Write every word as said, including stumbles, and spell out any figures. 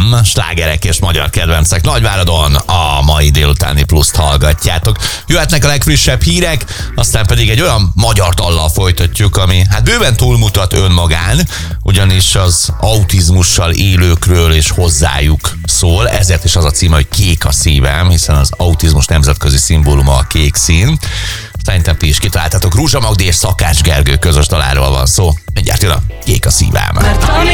szívem, slágerek és magyar kedvencek Nagyváradon a mai délutáni pluszt hallgatjátok. Jöhetnek a legfrissebb hírek, aztán pedig egy olyan magyar dallal folytatjuk, ami hát bőven túlmutat önmagán, ugyanis az autizmussal élőkről és hozzájuk szól, ezért is az a címe, hogy Kék a szívem, hiszen az autizmus nemzetközi szimbóluma a kék szín. Szerintem ti is kitaláltatok, Rúzsa Magdi és Szakács Gergő közös daláról van szó. Mindjárt jön a Kék a szívem.